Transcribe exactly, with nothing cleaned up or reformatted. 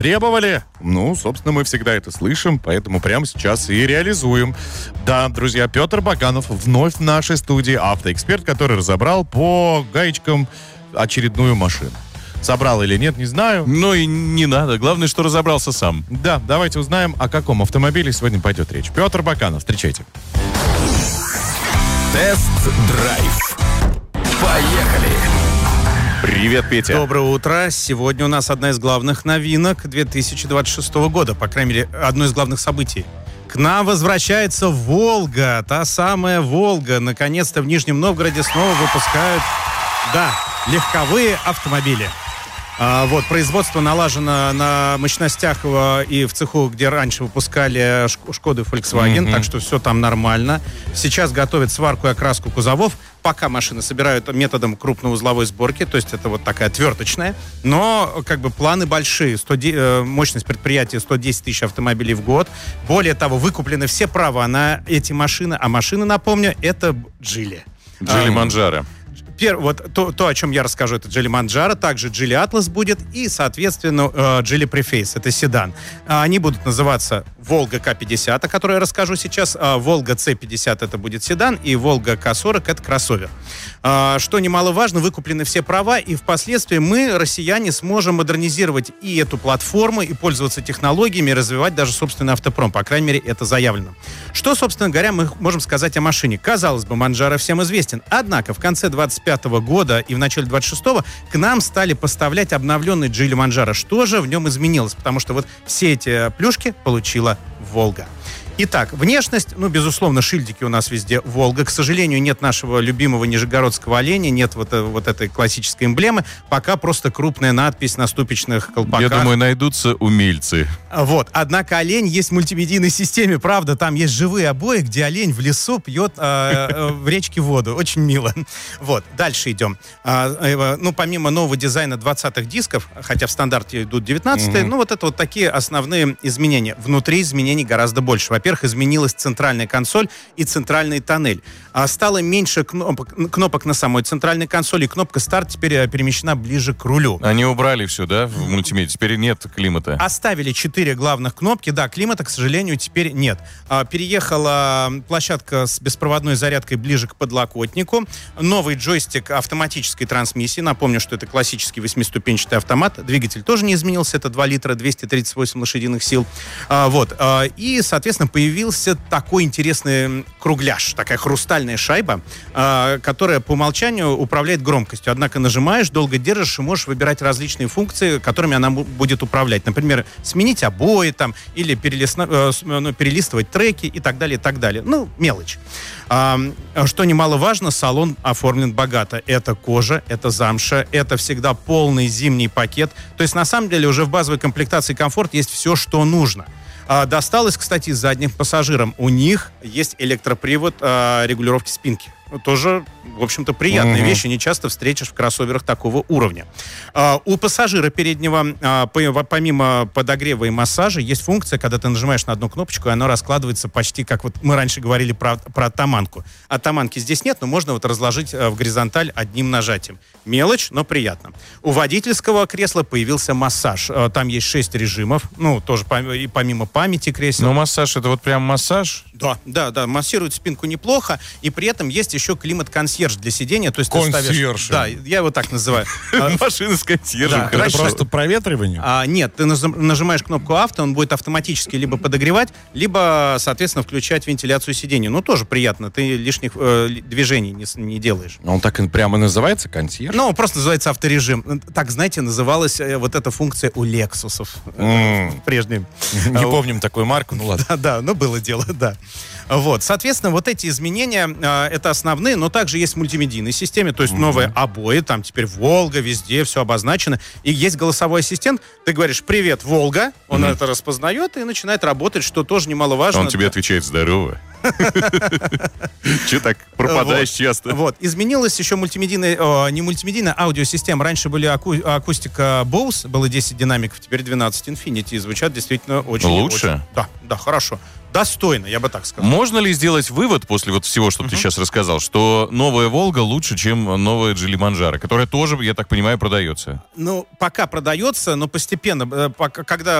требовали. Ну, собственно, мы всегда это слышим, поэтому прямо сейчас и реализуем. Да, друзья, Петр Баканов вновь в нашей студии, автоэксперт, который разобрал по гаечкам очередную машину. Собрал или нет, не знаю. Ну и не надо. Главное, что разобрался сам. Да, давайте узнаем, о каком автомобиле сегодня пойдет речь. Петр Баканов, встречайте. Тест-драйв. Поехали! Привет, Петя. Доброе утро. Сегодня у нас одна из главных новинок две тысячи двадцать шестого года. По крайней мере, одно из главных событий. К нам возвращается «Волга». Та самая «Волга». Наконец-то в Нижнем Новгороде снова выпускают, да, легковые автомобили. А, вот, производство налажено на мощностях э, и в цеху, где раньше выпускали Шкоду и Volkswagen, mm-hmm. так что все там нормально. Сейчас готовят сварку и окраску кузовов. Пока машины собирают методом крупноузловой сборки, то есть это вот такая отверточная, но как бы планы большие. сто, э, мощность предприятия сто десять тысяч автомобилей в год. Более того, выкуплены все права на эти машины, а машины, напомню, это Джили. Джили Манджаро. Пер, вот то, то, о чем я расскажу, это Джили Манджаро, также Джили Атлас будет и, соответственно, Джили Префейс, это седан. Они будут называться Волга К пятьдесят, о которой я расскажу сейчас, Волга С пятьдесят это будет седан, и Волга К сорок это кроссовер. Что немаловажно, выкуплены все права, и впоследствии мы, россияне, сможем модернизировать и эту платформу, и пользоваться технологиями, и развивать даже собственный автопром. По крайней мере, это заявлено. Что, собственно говоря, мы можем сказать о машине? Казалось бы, Манджаро всем известен. Однако в конце двадцать пятого года и в начале двадцать шестого к нам стали поставлять обновленный Джили Манджаро. Что же в нем изменилось? Потому что вот все эти плюшки получила Волга. Итак, внешность, ну, безусловно, шильдики у нас везде Волга. К сожалению, нет нашего любимого нижегородского оленя, нет вот, вот этой классической эмблемы. Пока просто крупная надпись на ступичных колпаках. Я думаю, найдутся умельцы. Вот. Однако олень есть в мультимедийной системе, правда. Там есть живые обои, где олень в лесу пьет э, э, в речке воду. Очень мило. Вот. Дальше идем. А, э, ну, помимо нового дизайна двадцатых дисков, хотя в стандарте идут девятнадцатые, mm-hmm. ну, вот это вот такие основные изменения. Внутри изменений гораздо больше. Во-первых, изменилась центральная консоль и центральный тоннель. А стало меньше кнопок, кнопок на самой центральной консоли, и кнопка старт теперь перемещена ближе к рулю. Они убрали все, да, в мультимедиа? Теперь нет климата. Оставили четыре главных кнопки. Да, климата, к сожалению, теперь нет. А, переехала площадка с беспроводной зарядкой ближе к подлокотнику. Новый джойстик автоматической трансмиссии. Напомню, что это классический восьмиступенчатый автомат. Двигатель тоже не изменился. Это два литра, двести тридцать восемь лошадиных сил. А, вот. А, и, соответственно, появился такой интересный кругляш, такая хрустальная шайба, э, которая по умолчанию управляет громкостью. Однако нажимаешь, долго держишь и можешь выбирать различные функции, которыми она будет управлять. Например, сменить обои там, или перелистно, э, ну, перелистывать треки и так далее, и так далее. Ну, мелочь. А, что немаловажно, салон оформлен богато. Это кожа, это замша, это всегда полный зимний пакет. То есть, на самом деле, уже в базовой комплектации комфорт есть все, что нужно. А, досталось, кстати, задним пассажирам. У них есть электропривод а, регулировки спинки. Тоже, в общем-то, приятные uh-huh. вещи. Не часто встретишь в кроссоверах такого уровня. А, у пассажира переднего, а, по, помимо подогрева и массажа, есть функция, когда ты нажимаешь на одну кнопочку, и она раскладывается почти как вот мы раньше говорили про, про оттаманку. Оттаманки здесь нет, но можно вот разложить а, в горизонталь одним нажатием. Мелочь, но приятно. У водительского кресла появился массаж. А, там есть шесть режимов. Ну, тоже пом- и помимо памяти кресел. Но массаж, это вот прям массаж? Да, да, да. Массирует спинку неплохо. И при этом есть еще климат-консьерж для сидения. То есть консьерж. Да, я его так называю. Машина с консьержем. Это просто проветривание? Нет, ты нажимаешь кнопку авто, он будет автоматически либо подогревать, либо, соответственно, включать вентиляцию сидения. Ну, тоже приятно. Ты лишних движений не делаешь. Он так и прямо называется, консьерж? Ну, он просто называется авторежим. Так, знаете, называлась вот эта функция у Лексусов в прежнем. Не помним такую марку, ну ладно. Да, да, но было дело, да. Вот, соответственно, вот эти изменения, э, это основные, но также есть в мультимедийной системе, то есть mm-hmm. новые обои, там теперь Волга, везде все обозначено, и есть голосовой ассистент, ты говоришь «Привет, Волга», он mm-hmm. это распознает и начинает работать, что тоже немаловажно. Он тебе отвечает «Здорово». Че так пропадаешь часто? Вот. Изменилась еще мультимедийная, о, не мультимедийная, аудиосистема. Раньше были аку- акустика Bose, было десять динамиков, теперь двенадцать Infinity. И звучат действительно очень... Лучше? очень- да, да, хорошо. Достойно, я бы так сказал. Можно ли сделать вывод после вот всего, что ты сейчас рассказал, что новая «Волга» лучше, чем новая «Джили Манджаро», которая тоже, я так понимаю, продается? Ну, пока продается, но постепенно, э, пока- когда